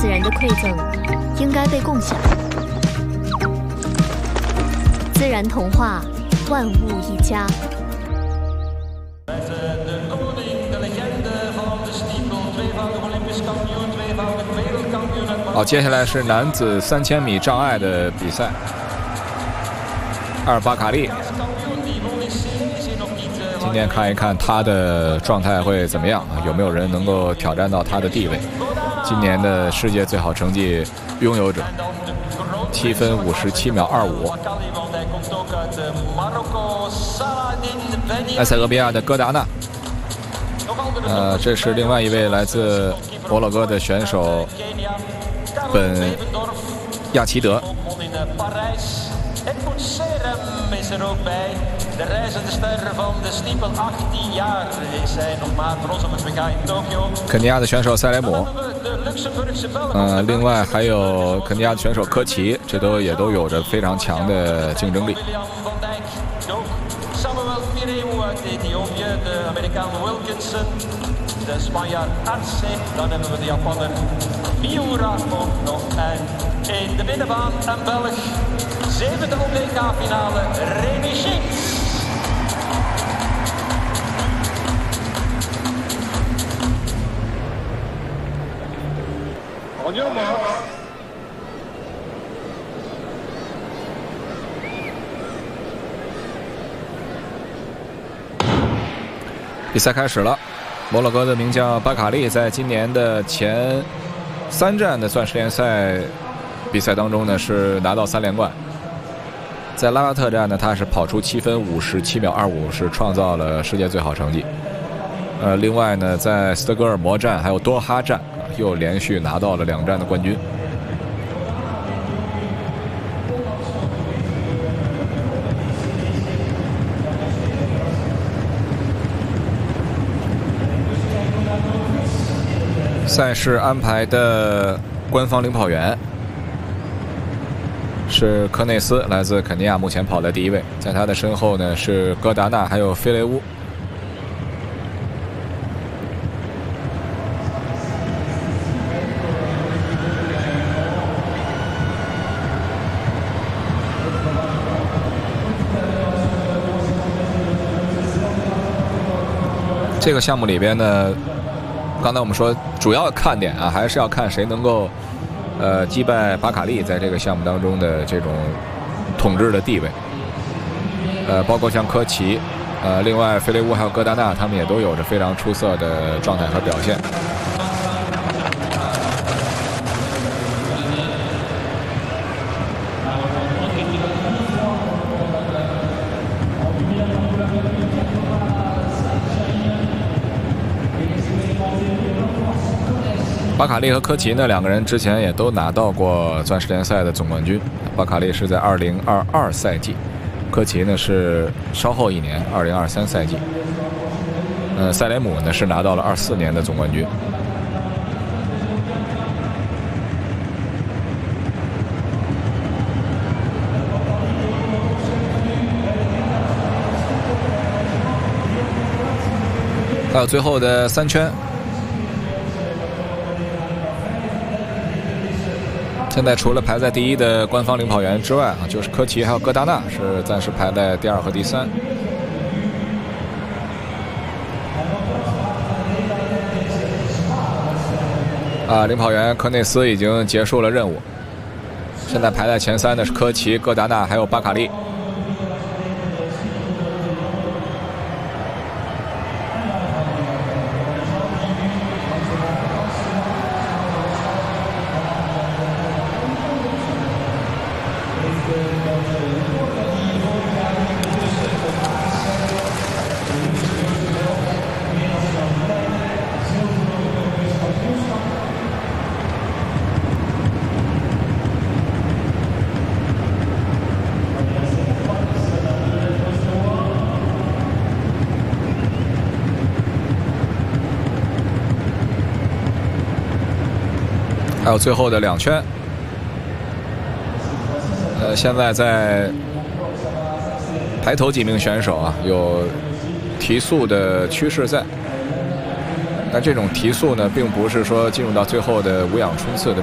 自然的馈赠应该被共享。自然童话，万物一家。 好，接下来是男子3000米障碍的比赛。阿尔巴卡利，今天看一看他的状态会怎么样啊？有没有人能够挑战到他的地位？今年的世界最好成绩拥有者，7分57秒25。埃塞俄比亚的戈达纳，这是另外一位来自摩洛哥的选手本亚齐德。 is er ook bij. De reizende ster van de stiepel, 18 jaar is hij nog maar. Bronzen WK in Tokio. 肯尼亚的选手塞雷姆，另外还有肯尼亚的选手科奇，这也都有着非常强的竞争力。 De Spanjaard Arce, dan hebben we de Japanner Miura ook nog. En in de binnenbaan een Belg, 7e op WK-finale, Remy Schinks. 比赛开始了。摩洛哥的名将巴卡利在今年的前3站的钻石联赛比赛当中呢，是拿到3连冠。在拉拉特站呢，他是跑出7分57秒25，是创造了世界最好成绩。另外呢，在斯德哥尔摩站还有多哈站又连续拿到了2站的冠军。赛事安排的官方领跑员是科内斯，来自肯尼亚，目前跑在第1位。在他的身后呢是戈达纳还有菲雷乌。这个项目里边呢，刚才我们说主要看点啊，还是要看谁能够击败巴卡利在这个项目当中的这种统治的地位。包括像科奇，另外菲雷乌还有戈达纳，他们也都有着非常出色的状态和表现。巴卡利和科奇呢，2个人之前也都拿到过钻石联赛的总冠军。巴卡利是在2022赛季，科奇呢是稍后1年，2023赛季。塞雷姆呢是拿到了24年的总冠军。还有最后的3圈。现在除了排在第1的官方领跑员之外啊，就是科奇还有戈达纳是暂时排在第2和第3。领跑员科内斯已经结束了任务，现在排在前3的是科奇、戈达纳还有巴卡利。还有最后的2圈，现在在排头几名选手啊有提速的趋势在，但这种提速呢，并不是说进入到最后的无氧冲刺的